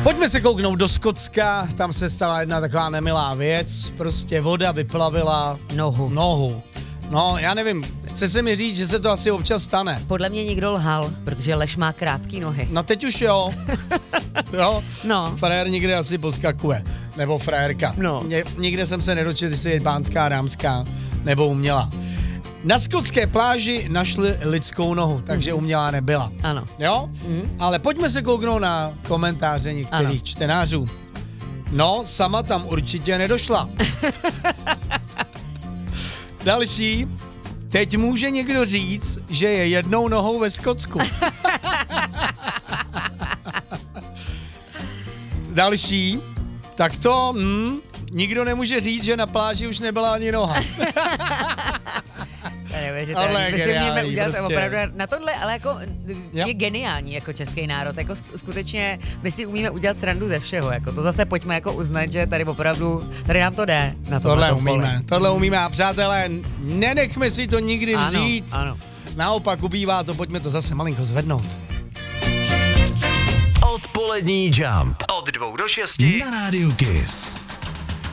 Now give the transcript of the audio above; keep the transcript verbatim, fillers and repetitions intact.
Pojďme se kouknout do Skotska, tam se stala jedna taková nemilá věc, prostě voda vyplavila Nohu. nohu. No, já nevím, chce se mi říct, že se to asi občas stane. Podle mě někdo lhal, protože lež má krátký nohy. No teď už jo. Jo? No. Frajer někde asi poskakuje. Nebo frajerka. No. Ně, nikde jsem se nedočetl, jestli je pánská, dámská nebo umělá. Na skotské pláži našli lidskou nohu, takže umělá nebyla. Ano. Jo? Mm. Ale pojďme se kouknout na komentáře některých ano. čtenářů. No, sama tam určitě nedošla. Další. Teď může někdo říct, že je jednou nohou ve Skotsku. Další. Tak to, hm, nikdo nemůže říct, že na pláži už nebyla ani noha. Ale my si můžeme udělat prostě. opravdu na tohle, ale jako Jo. je geniální jako český národ, jako skutečně my si umíme udělat srandu ze všeho, jako to zase pojďme jako uznat, že tady opravdu, tady nám to jde na to. Tohle umíme, tohle umíme a přátelé, nenechme si to nikdy vzít. Ano, ano. Naopak ubývá to, pojďme to zase malinko zvednout. Odpolední Jump od dvou do šesti na rádiu Kiss.